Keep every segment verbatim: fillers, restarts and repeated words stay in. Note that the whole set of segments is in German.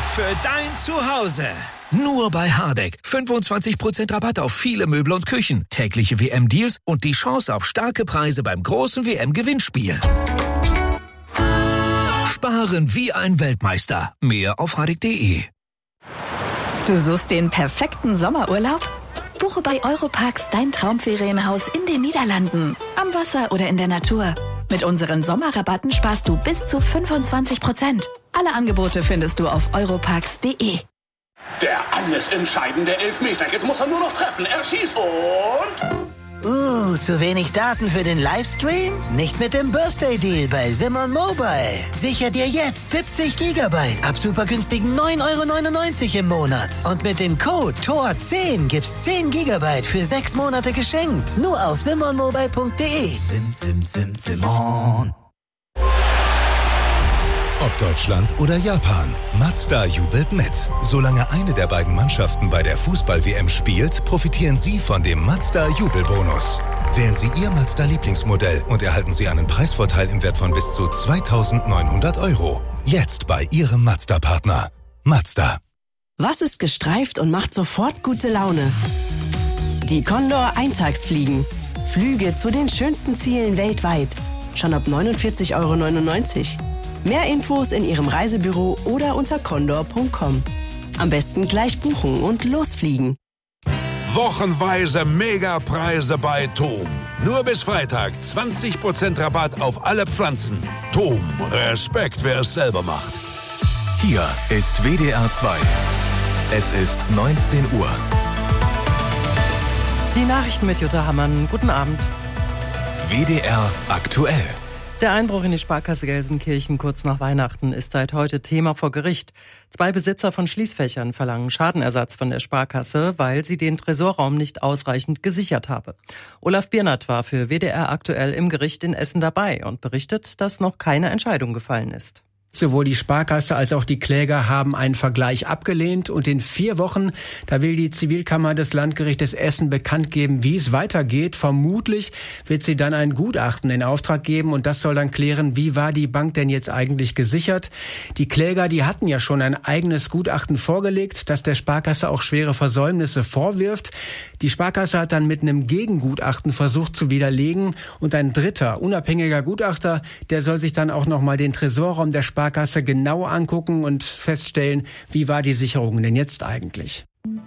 für dein Zuhause. Nur bei Hardegg. fünfundzwanzig Prozent Rabatt auf viele Möbel und Küchen, tägliche W M-Deals und die Chance auf starke Preise beim großen W M-Gewinnspiel. Sparen wie ein Weltmeister. Mehr auf hardegg punkt de. Du suchst den perfekten Sommerurlaub? Buche bei Europarks dein Traumferienhaus in den Niederlanden, am Wasser oder in der Natur. Mit unseren Sommerrabatten sparst du bis zu fünfundzwanzig Prozent. Alle Angebote findest du auf europarks punkt de. Der alles entscheidende Elfmeter. Jetzt muss er nur noch treffen. Er schießt und... Uh, zu wenig Daten für den Livestream? Nicht mit dem Birthday Deal bei Simon Mobile. Sicher dir jetzt siebzig Gigabyte ab super günstigen neun Euro neunundneunzig im Monat. Und mit dem Code T O R zehn gibt's zehn Gigabyte für sechs Monate geschenkt. Nur auf simon mobile punkt de. Sim, sim, sim, Simon. Ob Deutschland oder Japan, Mazda jubelt mit. Solange eine der beiden Mannschaften bei der Fußball-W M spielt, profitieren Sie von dem Mazda-Jubelbonus. Wählen Sie Ihr Mazda-Lieblingsmodell und erhalten Sie einen Preisvorteil im Wert von bis zu zweitausendneunhundert Euro. Jetzt bei Ihrem Mazda-Partner. Mazda. Was ist gestreift und macht sofort gute Laune? Die Condor Eintagsfliegen. Flüge zu den schönsten Zielen weltweit. Schon ab neunundvierzig Euro neunundneunzig. Mehr Infos in Ihrem Reisebüro oder unter condor punkt com. Am besten gleich buchen und losfliegen. Wochenweise Megapreise bei Tom. Nur bis Freitag zwanzig Prozent Rabatt auf alle Pflanzen. Tom, Respekt, wer es selber macht. Hier ist W D R zwei. Es ist neunzehn Uhr. Die Nachrichten mit Jutta Hammann. Guten Abend. W D R aktuell. Der Einbruch in die Sparkasse Gelsenkirchen kurz nach Weihnachten ist seit heute Thema vor Gericht. Zwei Besitzer von Schließfächern verlangen Schadenersatz von der Sparkasse, weil sie den Tresorraum nicht ausreichend gesichert habe. Olaf Biernat war für W D R aktuell im Gericht in Essen dabei und berichtet, dass noch keine Entscheidung gefallen ist. Sowohl die Sparkasse als auch die Kläger haben einen Vergleich abgelehnt und in vier Wochen, da will die Zivilkammer des Landgerichtes Essen bekannt geben, wie es weitergeht. Vermutlich wird sie dann ein Gutachten in Auftrag geben und das soll dann klären, wie war die Bank denn jetzt eigentlich gesichert. Die Kläger, die hatten ja schon ein eigenes Gutachten vorgelegt, das der Sparkasse auch schwere Versäumnisse vorwirft. Die Sparkasse hat dann mit einem Gegengutachten versucht zu widerlegen und ein dritter, unabhängiger Gutachter, der soll sich dann auch nochmal den Tresorraum der Sparkasse Sparkasse genau angucken und feststellen, wie war die Sicherung denn jetzt eigentlich?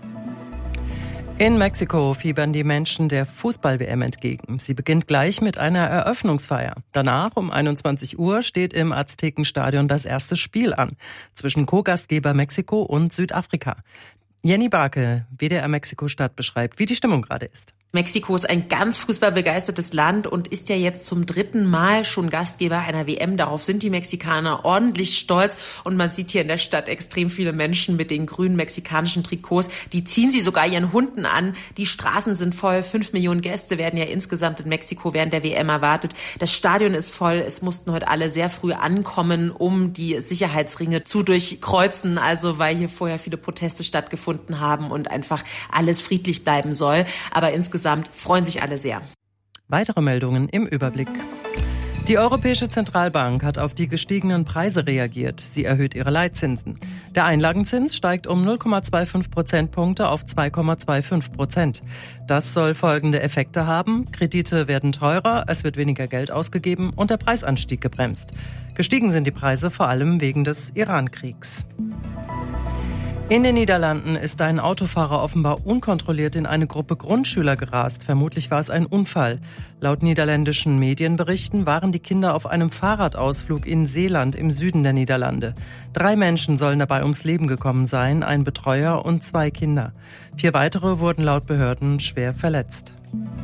In Mexiko fiebern die Menschen der Fußball-W M entgegen. Sie beginnt gleich mit einer Eröffnungsfeier. Danach um einundzwanzig Uhr steht im Aztekenstadion das erste Spiel an zwischen Co-Gastgeber Mexiko und Südafrika. Jenny Barke, W D R Mexiko-Stadt, beschreibt, wie die Stimmung gerade ist. Mexiko ist ein ganz fußballbegeistertes Land und ist ja jetzt zum dritten Mal schon Gastgeber einer W M. Darauf sind die Mexikaner ordentlich stolz und man sieht hier in der Stadt extrem viele Menschen mit den grünen mexikanischen Trikots. Die ziehen sie sogar ihren Hunden an. Die Straßen sind voll. Fünf Millionen Gäste werden ja insgesamt in Mexiko während der W M erwartet. Das Stadion ist voll. Es mussten heute alle sehr früh ankommen, um die Sicherheitsringe zu durchkreuzen. Also weil hier vorher viele Proteste stattgefunden haben und einfach alles friedlich bleiben soll. Aber insgesamt Insgesamt freuen sich alle sehr. Weitere Meldungen im Überblick. Die Europäische Zentralbank hat auf die gestiegenen Preise reagiert. Sie erhöht ihre Leitzinsen. Der Einlagenzins steigt um null Komma fünfundzwanzig Prozentpunkte auf zwei Komma fünfundzwanzig Prozent. Das soll folgende Effekte haben. Kredite werden teurer, es wird weniger Geld ausgegeben und der Preisanstieg gebremst. Gestiegen sind die Preise vor allem wegen des Iran-Kriegs. In den Niederlanden ist ein Autofahrer offenbar unkontrolliert in eine Gruppe Grundschüler gerast. Vermutlich war es ein Unfall. Laut niederländischen Medienberichten waren die Kinder auf einem Fahrradausflug in Zeeland im Süden der Niederlande. Drei Menschen sollen dabei ums Leben gekommen sein, ein Betreuer und zwei Kinder. Vier weitere wurden laut Behörden schwer verletzt.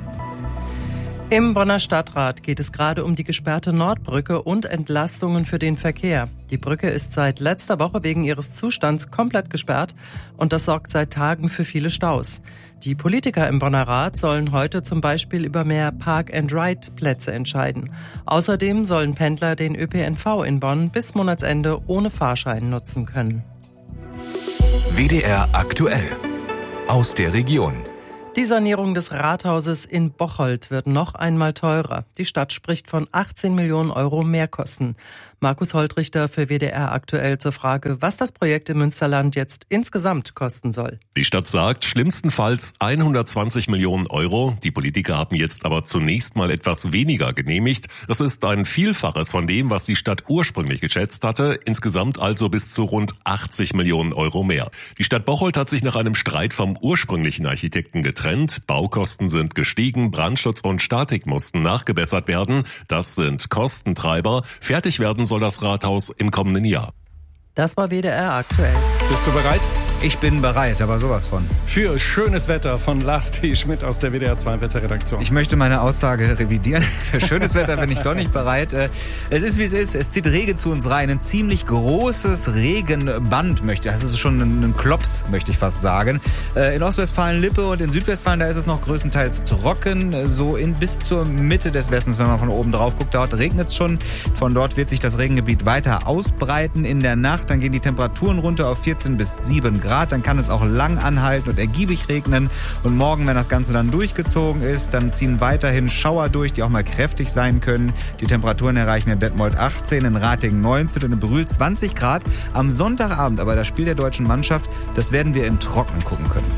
Im Bonner Stadtrat geht es gerade um die gesperrte Nordbrücke und Entlastungen für den Verkehr. Die Brücke ist seit letzter Woche wegen ihres Zustands komplett gesperrt und das sorgt seit Tagen für viele Staus. Die Politiker im Bonner Rat sollen heute zum Beispiel über mehr Park-and-Ride-Plätze entscheiden. Außerdem sollen Pendler den Ö P N V in Bonn bis Monatsende ohne Fahrschein nutzen können. W D R aktuell aus der Region. Die Sanierung des Rathauses in Bocholt wird noch einmal teurer. Die Stadt spricht von achtzehn Millionen Euro Mehrkosten. Markus Holtrichter für W D R aktuell zur Frage, was das Projekt im Münsterland jetzt insgesamt kosten soll. Die Stadt sagt, schlimmstenfalls hundertzwanzig Millionen Euro. Die Politiker haben jetzt aber zunächst mal etwas weniger genehmigt. Das ist ein Vielfaches von dem, was die Stadt ursprünglich geschätzt hatte. Insgesamt also bis zu rund achtzig Millionen Euro mehr. Die Stadt Bocholt hat sich nach einem Streit vom ursprünglichen Architekten getrennt. Baukosten sind gestiegen, Brandschutz und Statik mussten nachgebessert werden. Das sind Kostentreiber. Fertig werden soll das Rathaus im kommenden Jahr. Das war W D R aktuell. Bist du bereit? Ich bin bereit, aber sowas von. Für schönes Wetter von Lars T. Schmidt aus der W D R zwei Wetterredaktion. Ich möchte meine Aussage revidieren. Für schönes Wetter bin ich doch nicht bereit. Es ist, wie es ist. Es zieht Regen zu uns rein. Ein ziemlich großes Regenband, möchte ich. Das ist schon ein Klops, möchte ich fast sagen. In Ostwestfalen-Lippe und in Südwestfalen, da ist es noch größtenteils trocken. So in bis zur Mitte des Westens, wenn man von oben drauf guckt. Dort regnet es schon. Von dort wird sich das Regengebiet weiter ausbreiten in der Nacht. Dann gehen die Temperaturen runter auf vierzehn bis sieben Grad. Dann kann es auch lang anhalten und ergiebig regnen. Und morgen, wenn das Ganze dann durchgezogen ist, dann ziehen weiterhin Schauer durch, die auch mal kräftig sein können. Die Temperaturen erreichen in Detmold achtzehn, in Ratingen neunzehn und in Brühl zwanzig Grad. Am Sonntagabend aber das Spiel der deutschen Mannschaft, das werden wir in Trocken gucken können.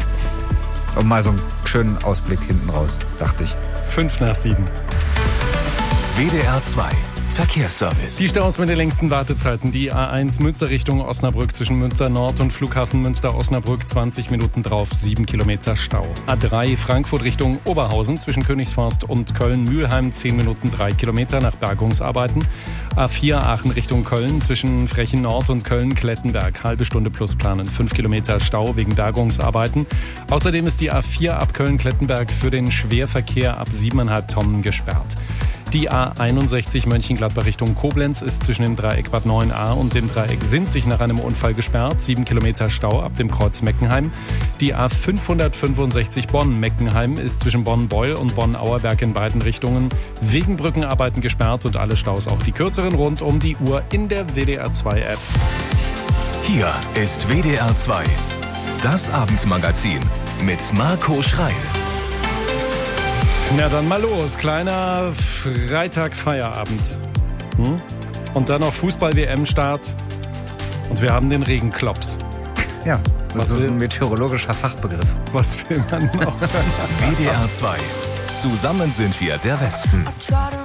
Und mal so einen schönen Ausblick hinten raus, dachte ich. Fünf nach sieben. W D R zwei Verkehrsservice. Die Staus mit den längsten Wartezeiten. Die A eins Münster Richtung Osnabrück zwischen Münster Nord und Flughafen Münster-Osnabrück. zwanzig Minuten drauf, sieben Kilometer Stau. A drei Frankfurt Richtung Oberhausen zwischen Königsforst und Köln-Mühlheim. zehn Minuten, drei Kilometer nach Bergungsarbeiten. A vier Aachen Richtung Köln zwischen Frechen Nord und Köln-Klettenberg. Halbe Stunde plus planen. fünf Kilometer Stau wegen Bergungsarbeiten. Außerdem ist die A vier ab Köln-Klettenberg für den Schwerverkehr ab siebeneinhalb Tonnen gesperrt. Die A einundsechzig Mönchengladbach Richtung Koblenz ist zwischen dem Dreieck Bad neun a und dem Dreieck Sinzig nach einem Unfall gesperrt. sieben Kilometer Stau ab dem Kreuz Meckenheim. Die A fünfhundertfünfundsechzig Bonn-Meckenheim ist zwischen Bonn-Beul und Bonn-Auerberg in beiden Richtungen wegen Brückenarbeiten gesperrt und alle Staus, auch die kürzeren, rund um die Uhr in der W D R zwei App. Hier ist W D R zwei, das Abendmagazin mit Marco Schreil. Na dann mal los, kleiner Freitag-Feierabend. Hm? Und dann noch Fußball-W M-Start. Und wir haben den Regenklops. Ja, das Was ist will, ein meteorologischer Fachbegriff. Was will man noch? W D R zwei. Zusammen sind wir der Westen.